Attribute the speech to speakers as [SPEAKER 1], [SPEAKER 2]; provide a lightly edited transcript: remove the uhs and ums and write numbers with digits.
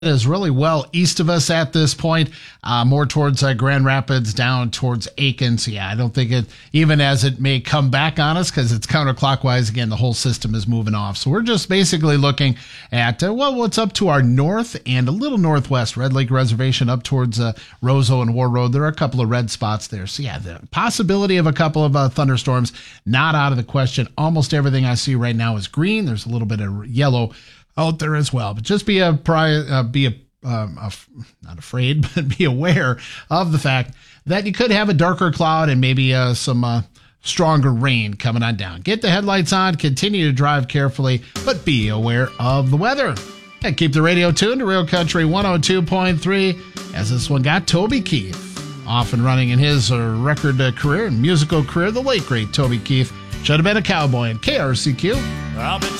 [SPEAKER 1] is really well east of us at this point, more towards Grand Rapids, down towards Aiken. So, yeah, I don't think it, even as it may come back on us because it's counterclockwise, again, the whole system is moving off. So we're just basically looking at, what's up to our north and a little northwest. Red Lake Reservation up towards Roseau and War Road. There are a couple of red spots there. So, yeah, the possibility of a couple of thunderstorms, not out of the question. Almost everything I see right now is green. There's a little bit of yellow out there as well, but just not afraid, but be aware of the fact that you could have a darker cloud and maybe some stronger rain coming on down. Get the headlights on, continue to drive carefully, but be aware of the weather. And keep the radio tuned to Real Country 102.3 as this one got Toby Keith off and running in his record career and musical career. The late, great Toby Keith should have been a cowboy in KRCQ.